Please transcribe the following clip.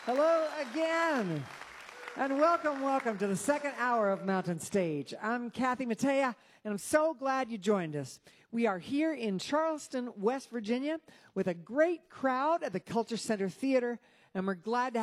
Hello again, and welcome to the second hour of Mountain Stage. I'm Kathy Mattea, and I'm so glad you joined us. We are here in Charleston, West Virginia, with a great crowd at the Culture Center Theater, and we're glad to